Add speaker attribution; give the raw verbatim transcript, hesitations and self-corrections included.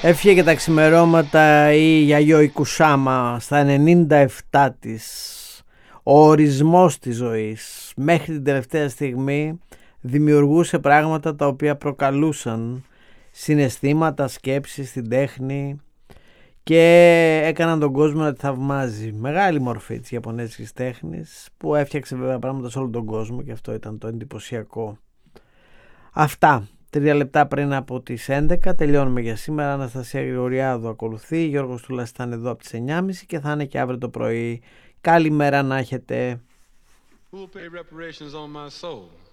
Speaker 1: Έφυγε και τα ξημερώματα η Γιαγιό Κουσάμα στα ενενήντα επτά της. Ο ορισμός της ζωής μέχρι την τελευταία στιγμή δημιουργούσε πράγματα τα οποία προκαλούσαν συναισθήματα, σκέψεις στην τέχνη και έκαναν τον κόσμο να τη θαυμάζει. Μεγάλη μορφή της ιαπωνέζικης τέχνης που έφτιαξε βέβαια πράγματα σε όλο τον κόσμο και αυτό ήταν το εντυπωσιακό. Αυτά. Τρία λεπτά πριν από τις έντεκα τελειώνουμε για σήμερα. Αναστασία Γρηγοριάδου ακολουθεί. Γιώργος Τούλας θα είναι εδώ από τις εννιά και μισή και θα είναι και αύριο το πρωί. Καλημέρα να έχετε.